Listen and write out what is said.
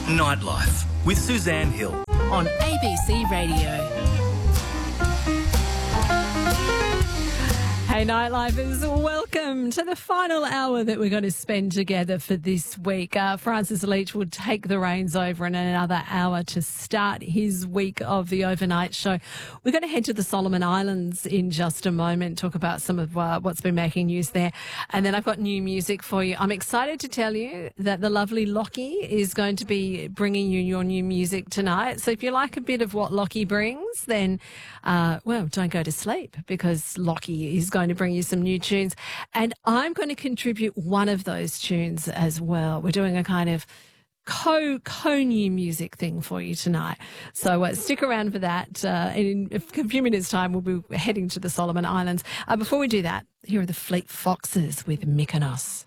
Nightlife with Suzanne Hill on ABC Radio. Hey Nightlifers, welcome to the final hour that we're going to spend together for this week. Francis Leach will take the reins over in another hour to start his week of the overnight show. We're going to head to the Solomon Islands in just a moment, talk about some of what's been making news there. And then I've got new music for you. I'm excited to tell you that the lovely Lockie is going to be bringing you your new music tonight. So if you like a bit of what Lockie brings, then, don't go to sleep, because Lockie is going to bring you some new tunes. And I'm going to contribute one of those tunes as well. We're doing a kind of co-new music thing for you tonight. So stick around for that. In a few minutes' time, we'll be heading to the Solomon Islands. Before we do that, here are the Fleet Foxes with Mykonos.